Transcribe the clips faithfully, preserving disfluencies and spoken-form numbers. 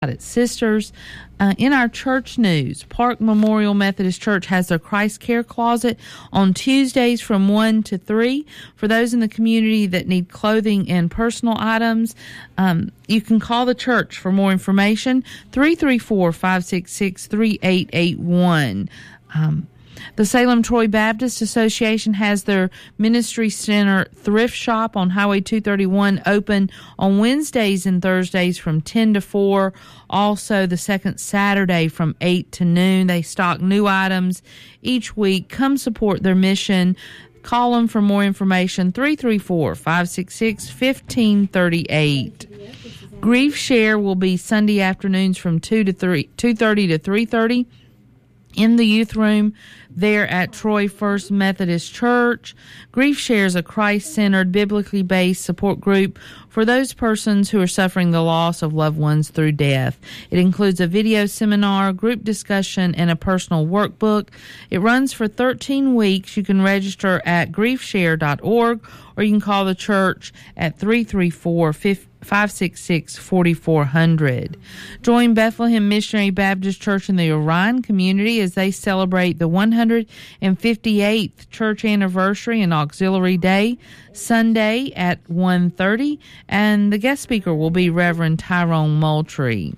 At Sisters. Uh, in our church news, Park Memorial Methodist Church has their Christ Care Closet on Tuesdays from one to three. For those in the community that need clothing and personal items, um, you can call the church for more information, three three four, five six six, three eight eight one. Um, The Salem Troy Baptist Association has their Ministry Center thrift shop on Highway two thirty-one open on Wednesdays and Thursdays from ten to four. Also, the second Saturday from eight to noon. They stock new items each week. Come support their mission. Call them for more information, three three four, five six six, one five three eight. Grief Share will be Sunday afternoons from two to three, two thirty to three thirty. In the youth room there at Troy First Methodist Church. Grief Share is a Christ-centered, biblically based support group for those persons who are suffering the loss of loved ones through death. It includes a video seminar, group discussion, and a personal workbook. It runs for thirteen weeks. You can register at grief share dot org, or you can call the church at three three four, five six six, four four zero zero. Join Bethlehem Missionary Baptist Church in the Orion community as they celebrate the one hundred fifty-eighth church anniversary and auxiliary day, Sunday at one thirty, and the guest speaker will be Reverend Tyrone Moultrie.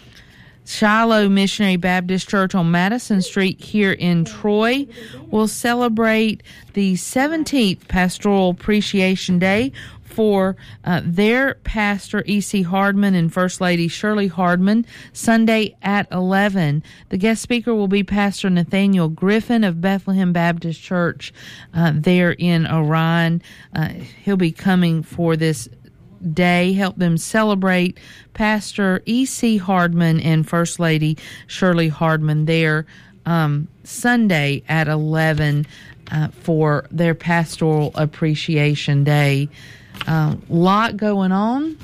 Shiloh Missionary Baptist Church on Madison Street here in Troy will celebrate the seventeenth Pastoral Appreciation Day for uh, their pastor, E C. Hardman, and First Lady Shirley Hardman, Sunday at eleven. The guest speaker will be Pastor Nathaniel Griffin of Bethlehem Baptist Church uh, there in Orion. Uh, he'll be coming for this day, help them celebrate Pastor E C. Hardman and First Lady Shirley Hardman there um, Sunday at eleven uh, for their Pastoral Appreciation Day. A uh, lot going on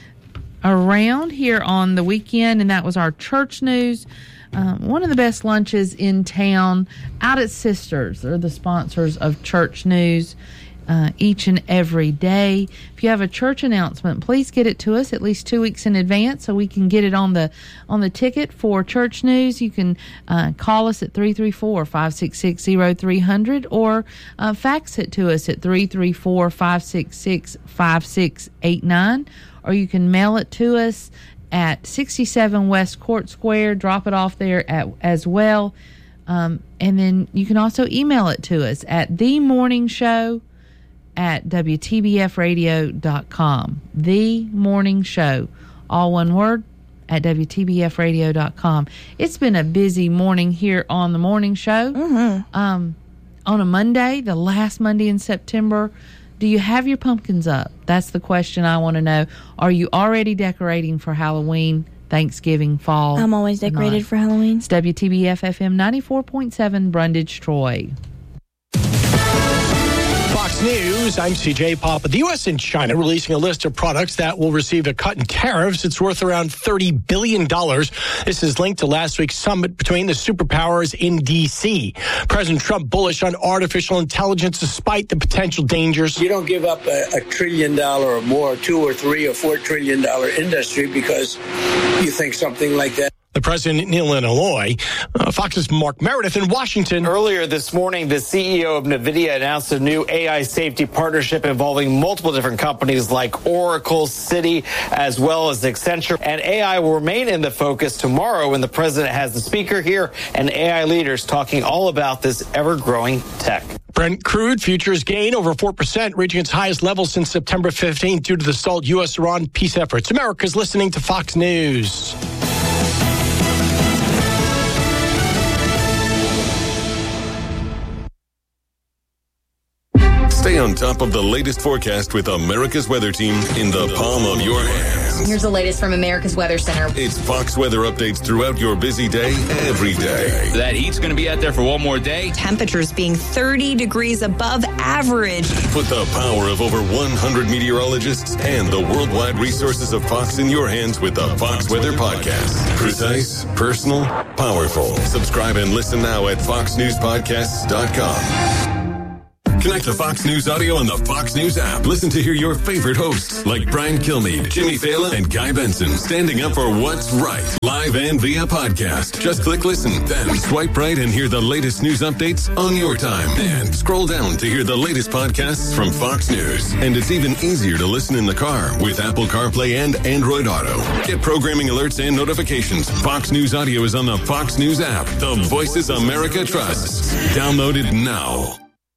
around here on the weekend, and that was our church news. Uh, one of the best lunches in town out at Sisters. They're the sponsors of church news uh, each and every day. If you have a church announcement, please get it to us at least two weeks in advance so we can get it on the on the ticket for church news. You can uh, call us at three three four, five six six, zero three zero zero or uh, fax it to us at three three four, five six six, five six eight nine, or you can mail it to us at sixty-seven West Court Square. Drop it off there at, as well. Um, and then you can also email it to us at the morning show at W T B F radio dot com. The Morning Show, all one word, at W T B F radio dot com. It's been a busy morning here on the Morning Show. Mm-hmm. Um, on a Monday, the last Monday in September. Do you have your pumpkins up? That's the question I want to know. Are you already decorating for Halloween, Thanksgiving, fall? I'm always decorated for Halloween. It's W T B F F M ninety-four point seven, Brundage, Troy. Fox News, I'm C J Papa. The U S and China releasing a list of products that will receive a cut in tariffs. It's worth around thirty billion dollars. This is linked to last week's summit between the superpowers in D C. President Trump bullish on artificial intelligence despite the potential dangers. You don't give up a, a trillion dollar or more, two or three or four trillion dollar industry because you think something like that. The president in Illinois. Uh, Fox's Mark Meredith in Washington. Earlier this morning, the C E O of NVIDIA announced a new A I safety partnership involving multiple different companies like Oracle, Citi, as well as Accenture. And A I will remain in the focus tomorrow when the president has the speaker here and A I leaders talking all about this ever-growing tech. Brent crude futures gain over four percent, reaching its highest level since September fifteenth due to the stalled U S Iran peace efforts. America's listening to Fox News. Stay on top of the latest forecast with America's Weather Team in the palm of your hands. Here's the latest from America's Weather Center. It's Fox weather updates throughout your busy day, every day. That heat's going to be out there for one more day. Temperatures being thirty degrees above average. Put the power of over one hundred meteorologists and the worldwide resources of Fox in your hands with the Fox Weather Podcast. Precise, personal, powerful. Subscribe and listen now at fox news podcasts dot com. Connect to Fox News Audio on the Fox News app. Listen to hear your favorite hosts like Brian Kilmeade, Jimmy Fallon, and Guy Benson standing up for what's right. Live and via podcast. Just click listen, then swipe right and hear the latest news updates on your time. And scroll down to hear the latest podcasts from Fox News. And it's even easier to listen in the car with Apple CarPlay and Android Auto. Get programming alerts and notifications. Fox News Audio is on the Fox News app. The Voices America trusts. Download it now.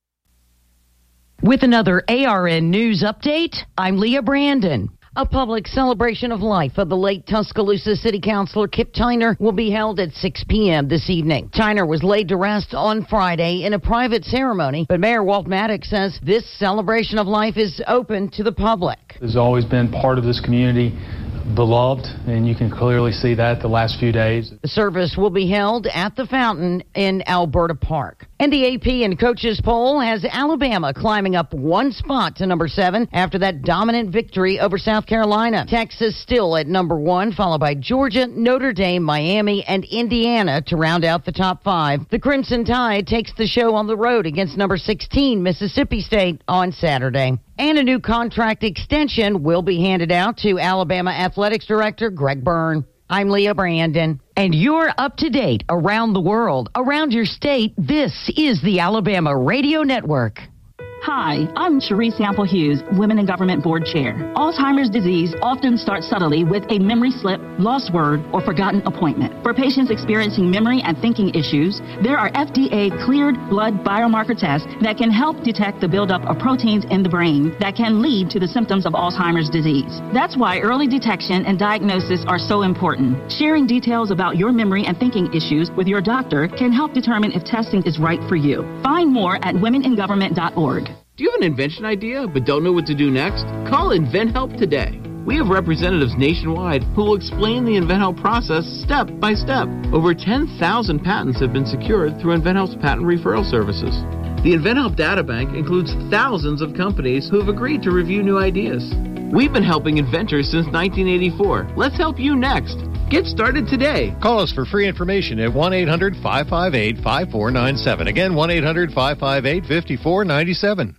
With another A R N News update, I'm Leah Brandon. A public celebration of life of the late Tuscaloosa City Councilor Kip Tyner will be held at six p.m. this evening. Tyner was laid to rest on Friday in a private ceremony, but Mayor Walt Maddox says this celebration of life is open to the public. Has always been part of this community, beloved, and you can clearly see that the last few days. The service will be held at the Fountain in Alberta Park. And the A P and coaches poll has Alabama climbing up one spot to number seven after that dominant victory over South Carolina. Texas still at number one, followed by Georgia, Notre Dame, Miami, and Indiana to round out the top five. The Crimson Tide takes the show on the road against number sixteen, Mississippi State, on Saturday. And a new contract extension will be handed out to Alabama Athletics Director Greg Byrne. I'm Leah Brandon. And you're up to date around the world, around your state. This is the Alabama Radio Network. Hi, I'm Cherise Sample Hughes, Women in Government Board Chair. Alzheimer's disease often starts subtly with a memory slip, lost word, or forgotten appointment. For patients experiencing memory and thinking issues, there are F D A-cleared blood biomarker tests that can help detect the buildup of proteins in the brain that can lead to the symptoms of Alzheimer's disease. That's why early detection and diagnosis are so important. Sharing details about your memory and thinking issues with your doctor can help determine if testing is right for you. Find more at women in government dot org. Do you have an invention idea but don't know what to do next? Call InventHelp today. We have representatives nationwide who will explain the InventHelp process step by step. Over ten thousand patents have been secured through InventHelp's patent referral services. The InventHelp Databank includes thousands of companies who have agreed to review new ideas. We've been helping inventors since nineteen eighty-four. Let's help you next. Get started today. Call us for free information at one eight hundred five five eight five four nine seven. Again, one eight hundred five five eight five four nine seven.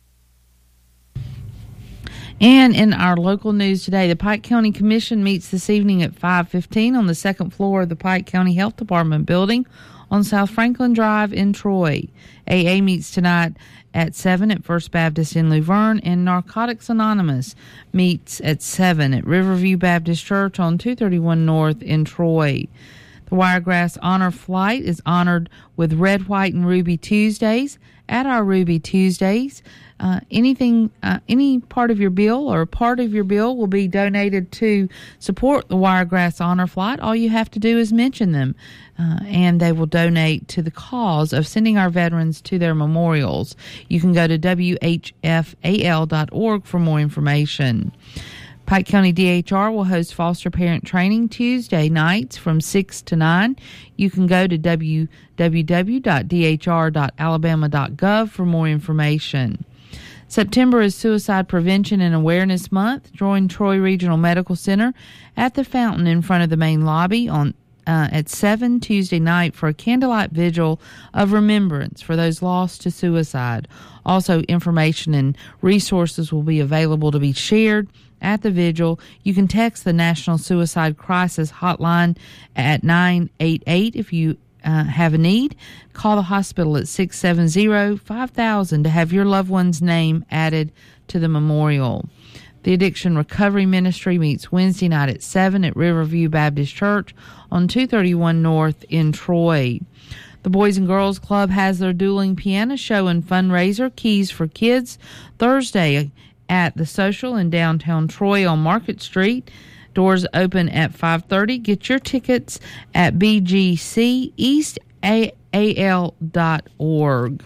And in our local news today, the Pike County Commission meets this evening at five fifteen on the second floor of the Pike County Health Department building on South Franklin Drive in Troy. A A meets tonight at seven at First Baptist in Luverne, and Narcotics Anonymous meets at seven at Riverview Baptist Church on two thirty-one North in Troy. The Wiregrass Honor Flight is honored with Red, White, and Ruby Tuesdays. At our Ruby Tuesdays, uh, anything, uh, any part of your bill or a part of your bill will be donated to support the Wiregrass Honor Flight. All you have to do is mention them, uh, and they will donate to the cause of sending our veterans to their memorials. You can go to W H F A L dot org for more information. Pike County D H R will host foster parent training Tuesday nights from six to nine. You can go to w w w dot d h r dot alabama dot gov for more information. September is Suicide Prevention and Awareness Month. Join Troy Regional Medical Center at the fountain in front of the main lobby on Uh, at seven Tuesday night for a candlelight vigil of remembrance for those lost to suicide. Also, information and resources will be available to be shared at the vigil. You can text the National Suicide Crisis Hotline at nine eight eight if you uh, have a need. Call the hospital at six seven zero five thousand to have your loved one's name added to the memorial. The Addiction Recovery Ministry meets Wednesday night at seven at Riverview Baptist Church on two thirty-one North in Troy. The Boys and Girls Club has their dueling piano show and fundraiser, Keys for Kids, Thursday at the Social in downtown Troy on Market Street. Doors open at five thirty. Get your tickets at b g c east a l dot org.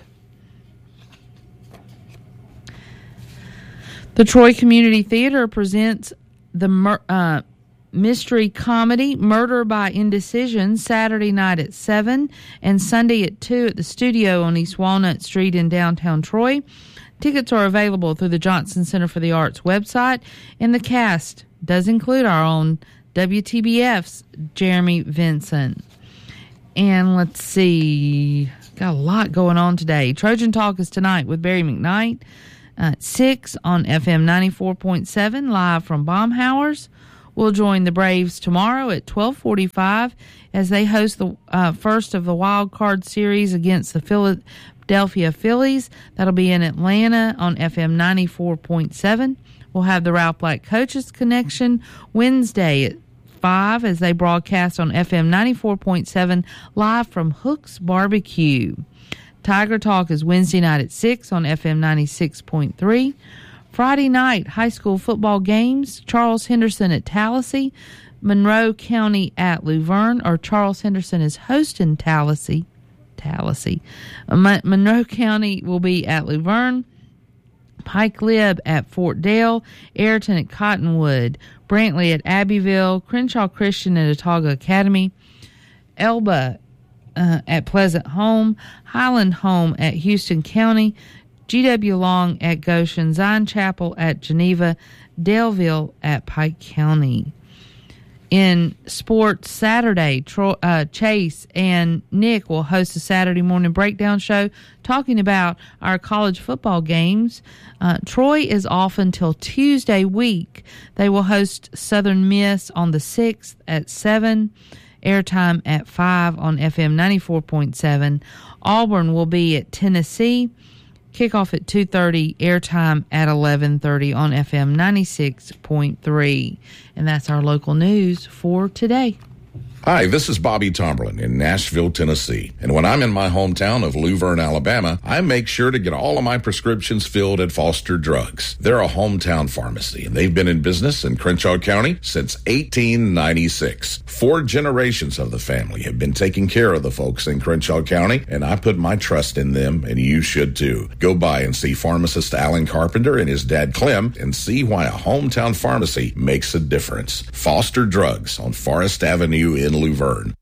The Troy Community Theater presents the mur- uh, mystery comedy Murder by Indecision Saturday night at seven and Sunday at two at the Studio on East Walnut Street in downtown Troy. Tickets are available through the Johnson Center for the Arts website, and the cast does include our own W T B F's Jeremy Vincent. And let's see, got a lot going on today. Trojan Talk is tonight with Barry McKnight uh, at six on F M ninety-four point seven, live from Baumhauer's. We'll join the Braves tomorrow at twelve forty-five as they host the uh, first of the wild card series against the Philadelphia Phillies. That'll be in Atlanta on F M ninety-four point seven. We'll have the Ralph Black Coaches Connection Wednesday at five as they broadcast on F M ninety-four point seven live from Hook's Barbecue. Tiger Talk is Wednesday night at six on F M ninety-six point three. Friday night, high school football games, Charles Henderson at Tallahassee, Monroe County at Luverne, or Charles Henderson is hosting Tallahassee. Tallahassee. Mon- Monroe County will be at Luverne, Pike Lib at Fort Dale, Ayrton at Cottonwood, Brantley at Abbeville, Crenshaw Christian at Otaga Academy, Elba uh, at Pleasant Home, Highland Home at Houston County, G W Long at Goshen, Zion Chapel at Geneva, Daleville at Pike County. In sports Saturday, Troy, uh, Chase and Nick will host a Saturday morning breakdown show talking about our college football games. Uh, Troy is off until Tuesday week. They will host Southern Miss on the sixth at seven, airtime at five on F M ninety-four point seven. Auburn will be at Tennessee. Kickoff at two thirty, airtime at eleven thirty on F M ninety-six point three. And that's our local news for today. Hi, this is Bobby Tomberlin in Nashville, Tennessee. And when I'm in my hometown of Luverne, Alabama, I make sure to get all of my prescriptions filled at Foster Drugs. They're a hometown pharmacy, and they've been in business in Crenshaw County since eighteen ninety-six. Four generations of the family have been taking care of the folks in Crenshaw County, and I put my trust in them, and you should too. Go by and see pharmacist Alan Carpenter and his dad Clem and see why a hometown pharmacy makes a difference. Foster Drugs on Forest Avenue in Luverne.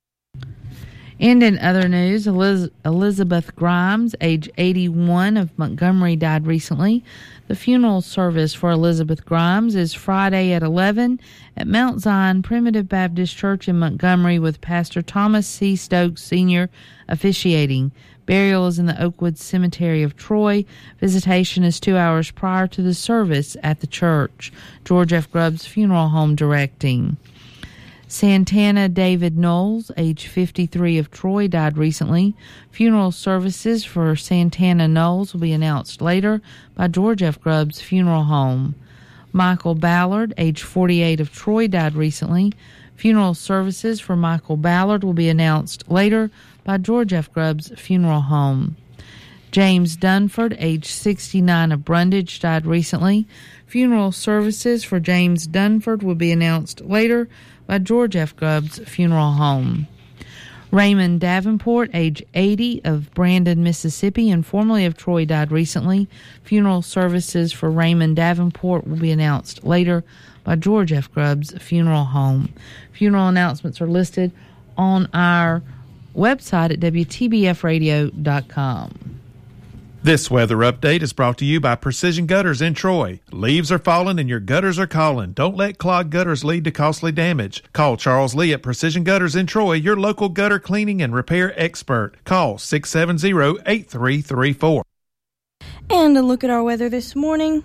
And in other news, Eliz- Elizabeth Grimes, age eighty-one, of Montgomery, died recently. The funeral service for Elizabeth Grimes is Friday at eleven at Mount Zion Primitive Baptist Church in Montgomery with Pastor Thomas C. Stokes Senior officiating. Burial is in the Oakwood Cemetery of Troy. Visitation is two hours prior to the service at the church. George F. Grubbs Funeral Home directing. Santana David Knowles, age fifty-three, of Troy, died recently. Funeral services for Santana Knowles will be announced later by George F. Grubbs Funeral Home. Michael Ballard, age forty-eight, of Troy, died recently. Funeral services for Michael Ballard will be announced later by George F. Grubbs Funeral Home. James Dunford, age sixty-nine, of Brundage, died recently. Funeral services for James Dunford will be announced later by George F. Grubbs Funeral Home. Raymond Davenport, age eighty, of Brandon, Mississippi, and formerly of Troy, died recently. Funeral services for Raymond Davenport will be announced later by George F. Grubbs Funeral Home. Funeral announcements are listed on our website at W T B F radio dot com. This weather update is brought to you by Precision Gutters in Troy. Leaves are falling and your gutters are calling. Don't let clogged gutters lead to costly damage. Call Charles Lee at Precision Gutters in Troy, your local gutter cleaning and repair expert. Call six seven zero, eight three three four. And a look at our weather this morning.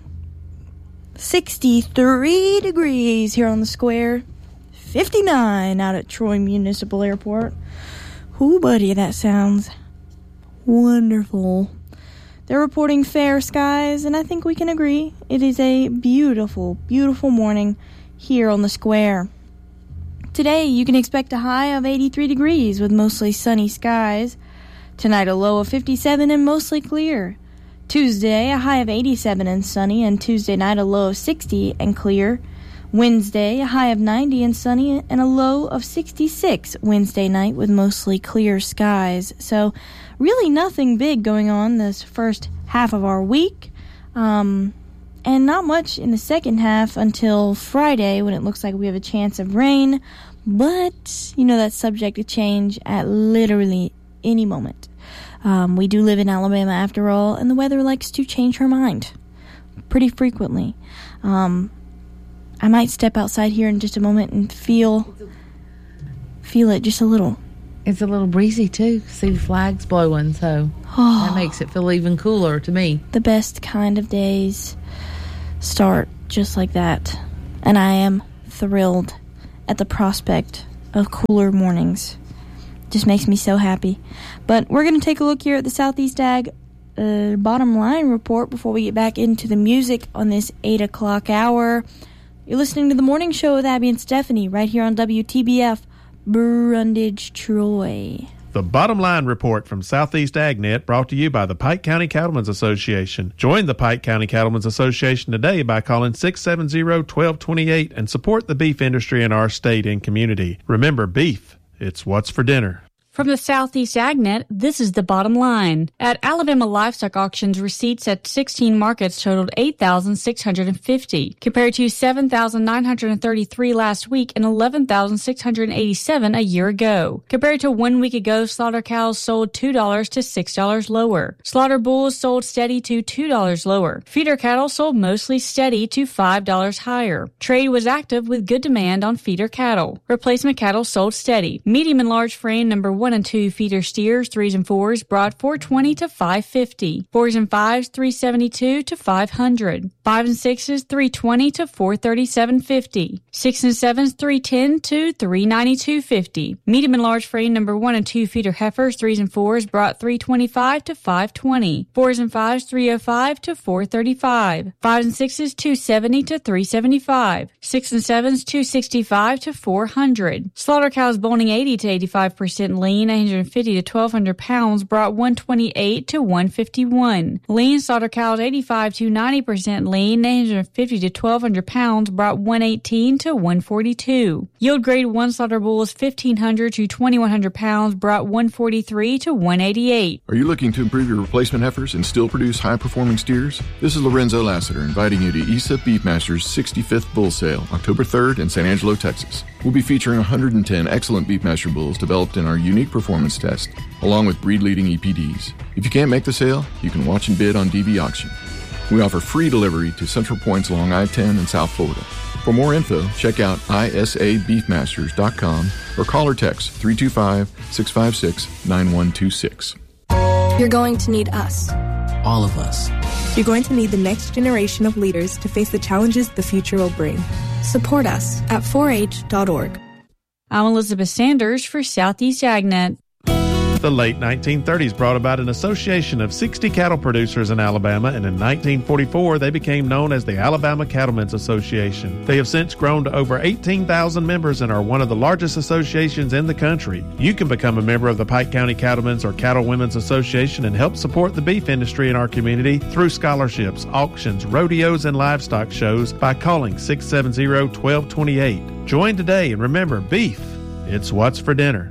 sixty-three degrees here on the square. fifty-nine out at Troy Municipal Airport. Ooh, buddy, that sounds wonderful. They're reporting fair skies, and I think we can agree it is a beautiful, beautiful morning here on the square. Today, you can expect a high of eighty-three degrees with mostly sunny skies. Tonight, a low of fifty-seven and mostly clear. Tuesday, a high of eighty-seven and sunny, and Tuesday night, a low of sixty and clear. Wednesday, a high of ninety and sunny, and a low of sixty-six Wednesday night with mostly clear skies. So, really nothing big going on this first half of our week. Um, and not much in the second half until Friday when it looks like we have a chance of rain. But, you know, that's subject to change at literally any moment. Um, we do live in Alabama after all, and the weather likes to change her mind pretty frequently. Um, I might step outside here in just a moment and feel, feel it just a little. It's a little breezy, too. See the flags blowing, so Oh. that makes it feel even cooler to me. The best kind of days start just like that. And I am thrilled at the prospect of cooler mornings. Just makes me so happy. But we're going to take a look here at the Southeast Ag uh, bottom line report before we get back into the music on this eight o'clock hour. You're listening to The Morning Show with Abby and Stephanie right here on W T B F, Brundage, Troy. The Bottom Line Report from Southeast AgNet, brought to you by the Pike County Cattlemen's Association. Join the Pike County Cattlemen's Association today by calling six seven zero, one two two eight and support the beef industry in our state and community. Remember, beef, it's what's for dinner. From the Southeast AgNet, this is the bottom line. At Alabama Livestock Auctions, receipts at sixteen markets totaled eight thousand six hundred fifty, compared to seven thousand nine hundred thirty-three last week and eleven thousand six hundred eighty-seven a year ago. Compared to one week ago, slaughter cows sold two dollars to six dollars lower. Slaughter bulls sold steady to two dollars lower. Feeder cattle sold mostly steady to five dollars higher. Trade was active with good demand on feeder cattle. Replacement cattle sold steady. Medium and large frame number one and two feeder steers, threes and fours, brought four twenty to five fifty. Fours and fives, three seventy-two to five hundred. Five and sixes, three twenty to four thirty-seven fifty. Six and sevens, three ten to three ninety-two fifty. Medium and large frame number one and two feeder heifers, threes and fours, brought three twenty-five to five twenty. Fours and fives, three oh five to four thirty-five. Fives and sixes, two seventy to three seventy-five. Six and sevens, two sixty-five to four hundred. Slaughter cows boning eighty to eighty-five percent lean, eight hundred fifty to twelve hundred pounds, brought one twenty-eight to one fifty-one. Lean slaughter cows eighty-five to ninety percent lean, eight hundred fifty to twelve hundred pounds, brought one eighteen to one forty-two. Yield grade one slaughter bulls fifteen hundred to twenty-one hundred pounds, brought one forty-three to one eighty-eight. Are you looking to improve your replacement heifers and still produce high-performing steers? This is Lorenzo Lassiter inviting you to E S A Beefmasters sixty-fifth Bull Sale, October third in San Angelo, Texas. We'll be featuring one hundred ten excellent Beefmaster bulls developed in our unique performance test, along with breed-leading E P Ds. If you can't make the sale, you can watch and bid on D B Auction. We offer free delivery to central points along I ten in South Florida. For more info, check out I S A beefmasters dot com or call or text three two five, six five six, nine one two six. You're going to need us. All of us. You're going to need the next generation of leaders to face the challenges the future will bring. Support us at four H dot org. I'm Elizabeth Sanders for Southeast AgNet. The late nineteen thirties brought about an association of sixty cattle producers in Alabama, and in nineteen forty-four they became known as the Alabama Cattlemen's Association. They have since grown to over eighteen thousand members and are one of the largest associations in the country. You can become a member of the Pike County Cattlemen's or Cattle Women's Association and help support the beef industry in our community through scholarships, auctions, rodeos, and livestock shows by calling six seven zero, one two two eight. Join today, and remember, beef, it's what's for dinner.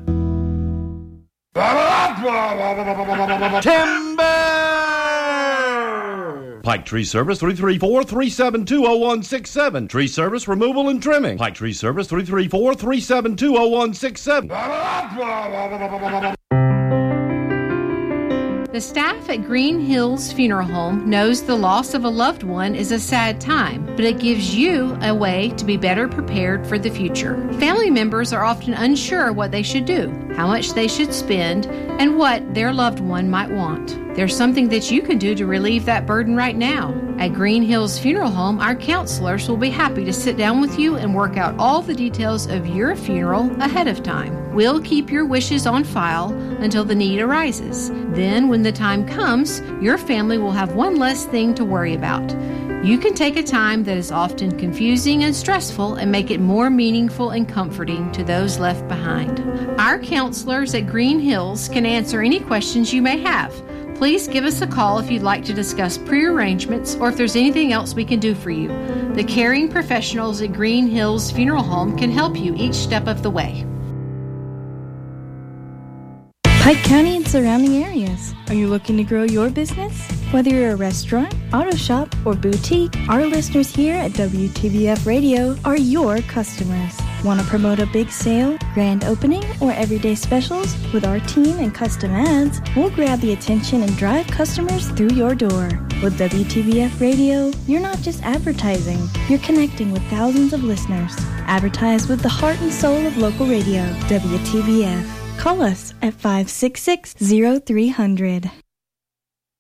Timber! Pike Tree Service, three three four, three seven two, zero one six seven. Tree Service, removal and trimming. Pike Tree Service, three three four, three seven two, zero one six seven. The staff at Green Hills Funeral Home knows the loss of a loved one is a sad time, but it gives you a way to be better prepared for the future. Family members are often unsure what they should do, how much they should spend, and what their loved one might want. There's something that you can do to relieve that burden right now. At Green Hills Funeral Home, our counselors will be happy to sit down with you and work out all the details of your funeral ahead of time. We'll keep your wishes on file until the need arises. Then, when the time comes, your family will have one less thing to worry about. You can take a time that is often confusing and stressful and make it more meaningful and comforting to those left behind. Our counselors at Green Hills can answer any questions you may have. Please give us a call if you'd like to discuss pre-arrangements or if there's anything else we can do for you. The caring professionals at Green Hills Funeral Home can help you each step of the way. Pike County and surrounding areas. Are you looking to grow your business? Whether you're a restaurant, auto shop, or boutique, our listeners here at W T B F Radio are your customers. Want to promote a big sale, grand opening, or everyday specials? With our team and custom ads, we'll grab the attention and drive customers through your door. With W T B F Radio, you're not just advertising, you're connecting with thousands of listeners. Advertise with the heart and soul of local radio, W T B F. Call us at five six six, zero three zero zero.